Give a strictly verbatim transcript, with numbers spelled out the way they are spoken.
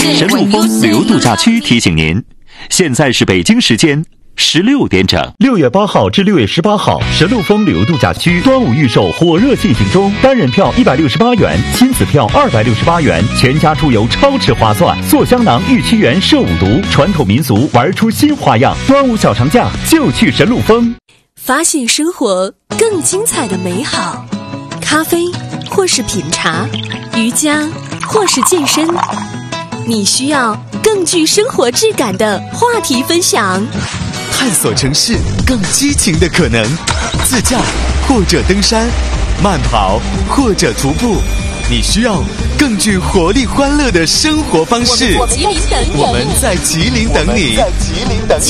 神鹿峰旅游度假区提醒您，现在是北京时间十六点整。 六月八号至六月十八号，神鹿峰旅游度假区端午预售火热进行中，单人票一百六十八元，亲子票二百六十八元，全家出游超值划算。坐香囊玉溪园摄五毒，传统民俗玩出新花样。端午小长假就去神鹿峰， 发现生活更精彩的美好。咖啡或是品茶，瑜伽或是健身，你需要更具生活质感的话题分享。 探索城市更激情的可能，自驾或者登山，慢跑或者徒步，你需要更具活力欢乐的生活方式。 吉林等你， 我们在吉林等你。 在吉林等你。